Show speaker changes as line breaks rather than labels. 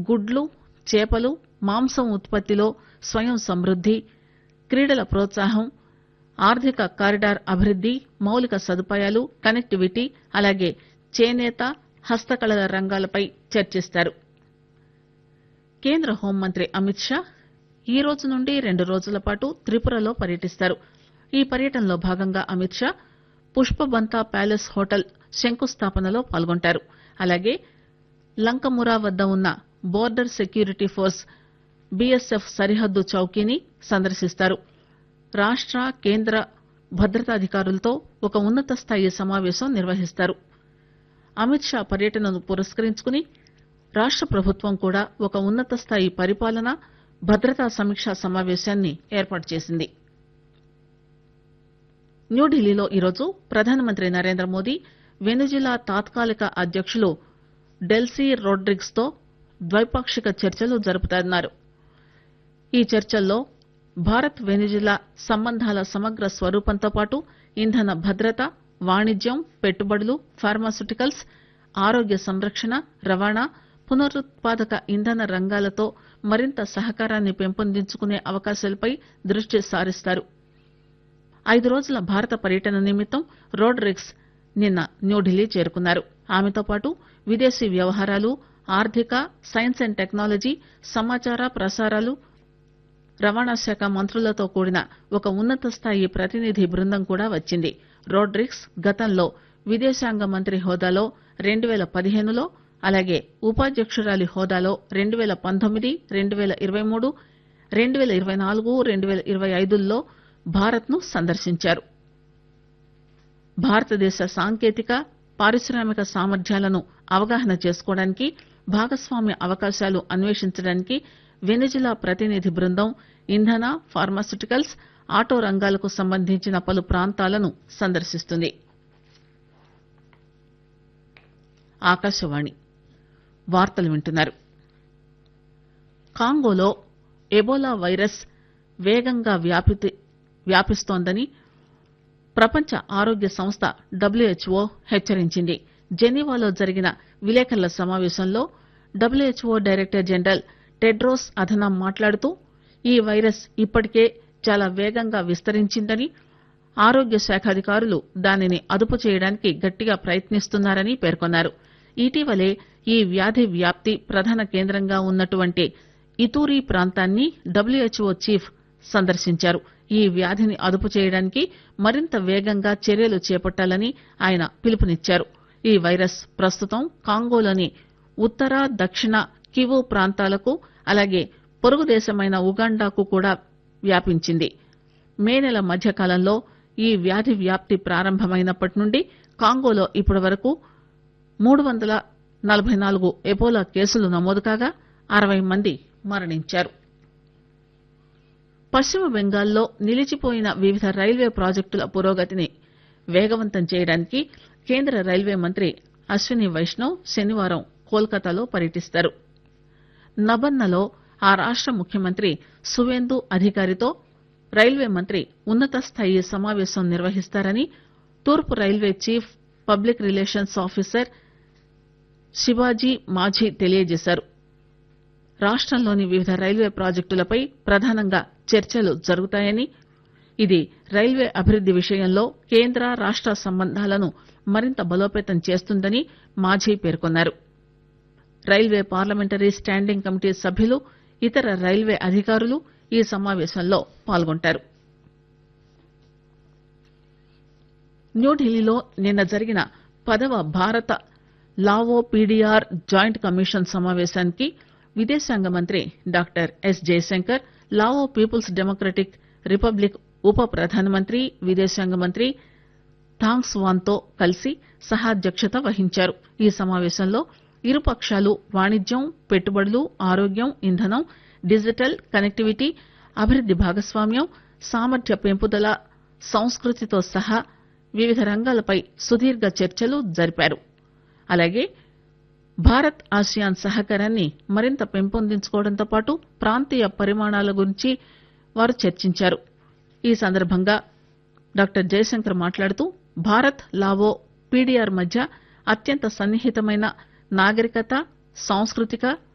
గుడ్లు, చేపలు, మాంసం ఉత్పత్తిలో స్వయం సమృద్ది, క్రీడల ప్రోత్సాహం, ఆర్థిక కారిడార్ అభివృద్ది, మౌలిక సదుపాయాలు, కనెక్టివిటీ, అలాగే చేనేత, హస్తకళల రంగాలపై చర్చిస్తారు. కేంద్ర హోంమంత్రి అమిత్ షా ఈ రోజు నుండి 2 రోజుల పాటు త్రిపురలో పర్యటిస్తారు. ఈ పర్యటనలో భాగంగా అమిత్ షా పుష్పబంతా ప్యాలెస్ హోటల్ శంకుస్థాపనలో పాల్గొంటారు. అలాగే లంకమురా వద్ద ఉన్న బోర్డర్ సెక్యూరిటీ ఫోర్స్ బీఎస్ఎఫ్ సరిహద్దు చౌకీని సందర్శిస్తారు. రాష్ట, కేంద్ర భద్రతాధికారులతో ఒక ఉన్నత స్థాయి సమావేశం నిర్వహిస్తారు. అమిత్ షా పర్యటనను పురస్కరించుకుని రాష్ట ప్రభుత్వం కూడా ఒక ఉన్నత స్థాయి పరిపాలన, భద్రతా సమీక్షా సమావేశాన్ని ఏర్పాటు చేసింది. న్యూఢిల్లీలో ఈరోజు ప్రధానమంత్రి నరేంద్ర మోదీ వెనుజులా తాత్కాలిక అధ్యకులు డెల్సీ రోడ్రిగ్స్ తో ద్వైపాక్షిక చర్చలు జరుపుతున్నారు. ఈ చర్చల్లో భారత్ వెనుజులా సంబంధాల సమగ్ర స్వరూపంతో పాటు ఇంధన భద్రత, వాణిజ్యం, పెట్టుబడులు, ఫార్మాస్యూటికల్స్, ఆరోగ్య సంరక్షణ, రవాణా, పునరుత్పాదక ఇంధన రంగాలతో మరింత సహకారాన్ని పెంపొందించుకునే అవకాశాలపై దృష్టి సారిస్తారు. 5 రోజుల భారత పర్యటన నిమిత్తం రోడ్రిగ్స్ నిన్న న్యూఢిల్లీ చేరుకున్నారు. ఆమెతో పాటు విదేశీ వ్యవహారాలు, ఆర్థిక, సైన్స్ అండ్ టెక్నాలజీ, సమాచార ప్రసారాలు, రవాణా శాఖ మంత్రులతో కూడిన ఒక ఉన్నత స్థాయి ప్రతినిధి బృందం కూడా వచ్చింది. రోడ్రిగ్స్ గతంలో విదేశాంగ మంత్రి హోదాలో 2015లో, అలాగే ఉపాధ్యకురాలి హోదాలో 2019, 2023, 2024, 2025లో భారత్ ను సందర్శించారు. భారతదేశ సాంకేతిక, పారిశ్రామిక సామర్థ్యాలను అవగాహన చేసుకోవడానికి, భాగస్వామ్య అవకాశాలు అన్వేషించడానికి వెనుజులా ప్రతినిధి బృందం ఇంధన, ఫార్మాస్యూటికల్స్, ఆటో రంగాలకు సంబంధించిన పలు ప్రాంతాలను సందర్శిస్తుంది. ఆకాశవాణి వార్తలు వింటున్నారు. కాంగోలో ఎబోలా వైరస్ వేగంగా వ్యాపిస్తోందని ప్రపంచ ఆరోగ్య సంస్థ WHO హెచ్చరించింది. జెనీవాలో జరిగిన విలేకరుల సమావేశంలో WHO director general Tedros Adhanom మాట్లాడుతూ ఈ వైరస్ ఇప్పటికే చాలా వేగంగా విస్తరించిందని, ఆరోగ్య శాఖ అధికారులు దానిని అదుపు చేయడానికి గట్టిగా ప్రయత్నిస్తున్నారని పేర్కొన్నారు. ఇటీవలే ఈ వ్యాధి వ్యాప్తి ప్రధాన కేంద్రంగా ఉన్నటువంటి ఇతూరీ ప్రాంతాన్ని WHO చీఫ్ సందర్శించారు. ఈ వ్యాధిని అదుపు చేయడానికి మరింత వేగంగా చర్యలు చేపట్టాలని ఆయన పిలుపునిచ్చారు. ఈ వైరస్ ప్రస్తుతం కాంగోలోని ఉత్తర, దక్షిణ కివు ప్రాంతాలకు, అలాగే పొరుగు దేశమైన ఉగాండాకు కూడా వ్యాపించింది. మే నెల మధ్యకాలంలో ఈ వ్యాధి వ్యాప్తి ప్రారంభమైనప్పటి నుండి కాంగోలో ఇప్పటి వరకు 344 ఎబోలా కేసులు నమోదు కాగా 60 మంది మరణించారు. పశ్చిమ బెంగాల్లో నిలిచిపోయిన వివిధ రైల్వే ప్రాజెక్టుల పురోగతిని వేగవంతం చేయడానికి కేంద్ర రైల్వే మంత్రి అశ్విని వైష్ణవ్ శనివారం కోల్కతాలో పర్యటిస్తారు. నబన్నలో ఆ రాష్ట ముఖ్యమంత్రి సువేందు అధికారితో రైల్వే మంత్రి ఉన్నత స్థాయి సమావేశం నిర్వహిస్తారని తూర్పు railway chief public relations officer Shivaji Majhi తెలియజేశారు. రాష్టంలోని వివిధ రైల్వే ప్రాజెక్టులపై ప్రధానంగా చర్చలు జరుగుతాయని, ఇది రైల్వే అభివృద్ది విషయంలో కేంద్ర, రాష్ట సంబంధాలను మరింత బలోపేతం చేస్తుందని మాఝీ పేర్కొన్నారు. రైల్వే పార్లమెంటరీ స్టాండింగ్ కమిటీ సభ్యులు, ఇతర రైల్వే అధికారులు ఈ సమావేశంలో పాల్గొంటారు. న్యూఢిల్లీలో నిన్న జరిగిన 10వ భారత లావో పీడీఆర్ జాయింట్ కమిషన్ సమావేశానికి విదేశాంగ మంత్రి doctor yes Jayashankar, Lao peoples democratic republic ఉప ప్రధానమంత్రి, విదేశాంగ మంత్రి థాంగ్ స్వాన్ తో కలిసి సహాధ్యక్షత వహించారు. ఈ సమావేశంలో ఇరుపక్షాలు వాణిజ్యం, పెట్టుబడులు, ఆరోగ్యం, ఇంధనం, డిజిటల్, కనెక్టివిటీ, అభివృద్ది భాగస్వామ్యం, సామర్థ్య పెంపుదల, సంస్కృతితో సహా వివిధ రంగాలపై సుదీర్ఘ చర్చలు జరిపారు. అలాగే భారత్ ఆసియాన్ సహకారాన్ని మరింత పెంపొందించుకోవడంతో పాటు ప్రాంతీయ పరిమాణాల గురించి వారు చర్చించారు. ఈ సందర్భంగా డాక్టర్ జయశంకర్ మాట్లాడుతూ భారత్, లావో పీడీఆర్ మధ్య అత్యంత సన్నిహితమైన నాగరికత, సాంస్కృతిక,